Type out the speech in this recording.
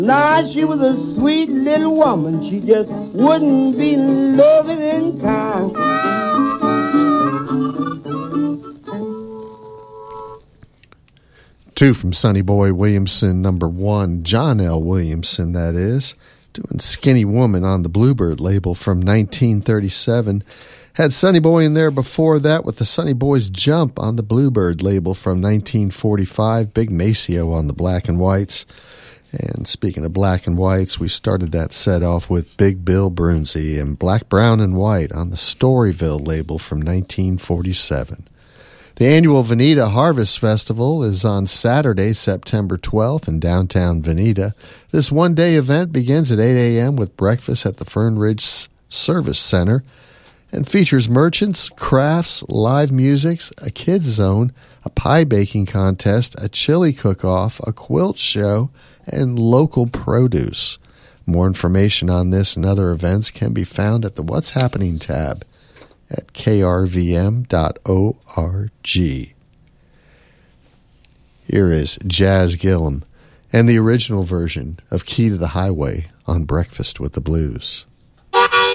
Now she was a sweet little woman. She just wouldn't be loving and kind. Two from Sonny Boy Williamson, number one, John L. Williamson, that is, doing Skinny Woman on the Bluebird label from 1937. Had Sonny Boy in there before that with the Sonny Boys Jump on the Bluebird label from 1945, Big Maceo on the Black and Whites. And speaking of Black and Whites, we started that set off with Big Bill Brunsey and Black, Brown, and White on the Storyville label from 1947. The annual Veneta Harvest Festival is on Saturday, September 12th in downtown Veneta. This one-day event begins at 8 a.m. with breakfast at the Fern Ridge Service Center and features merchants, crafts, live music, a kids zone, a pie baking contest, a chili cook-off, a quilt show, and local produce. More information on this and other events can be found at the What's Happening tab at krvm.org. Here is Jazz Gillum and the original version of Key to the Highway on Breakfast with the Blues.